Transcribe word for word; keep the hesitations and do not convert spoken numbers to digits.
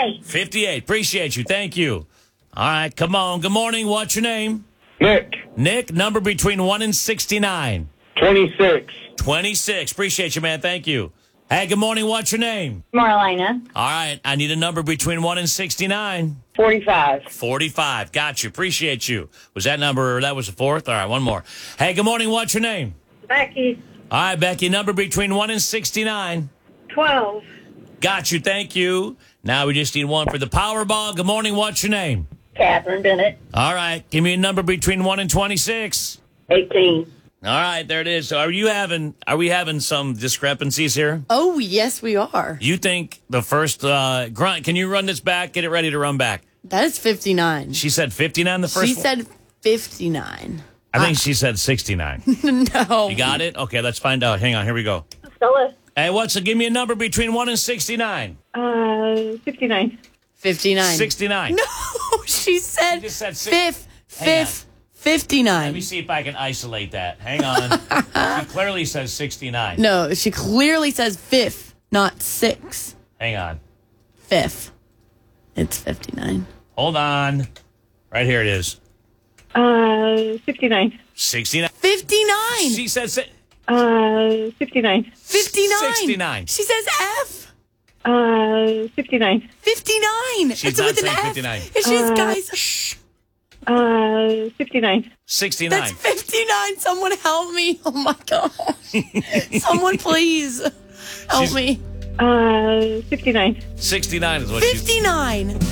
fifty-eight. fifty-eight. Appreciate you. Thank you. All right, come on. Good morning. What's your name? Nick. Nick, number between one and sixty-nine. twenty-six. twenty-six. Appreciate you, man. Thank you. Hey, good morning. What's your name? Marlena. All right, I need a number between one and sixty-nine. forty-five. forty-five. Got you. Appreciate you. Was that number, that was the fourth? All right, one more. Hey, good morning. What's your name? Becky. All right, Becky, number between one and sixty-nine. twelve. Got you. Thank you. Now we just need one for the Powerball. Good morning. What's your name? Catherine Bennett. All right. Give me a number between one and twenty-six. eighteen. All right. There it is. So are you having, are we having some discrepancies here? Oh, yes, we are. You think the first, uh, grunt, can you run this back? Get it ready to run back. That is fifty-nine. She said fifty-nine the first She one? said fifty-nine. I think she said sixty-nine. No. You got it? Okay, let's find out. Hang on. Here we go. Stella. Hey, what's it? Give me a number between one and sixty-nine. Uh, fifty-nine. fifty-nine. sixty-nine. No, she said, You just said six- fifth, Hang fifth, Let fifty-nine. me see if I can isolate that. Hang on. She clearly says sixty-nine. No, she clearly says fifth, not six. Hang on. Fifth. It's fifty-nine. Hold on. Right here it is. Uh, fifty-nine. sixty-nine. fifty-nine. She says si- Uh, fifty-nine. fifty-nine. sixty-nine. She says F. Uh, fifty-nine. fifty-nine. She's it's not with an saying F. fifty-nine. And she's, Uh, guys, shh. Uh, fifty-nine. sixty-nine. That's fifty-nine. Someone help me. Oh, my gosh. Someone, please help She's- me. Uh, fifty-nine. sixty-nine is what she fifty-nine.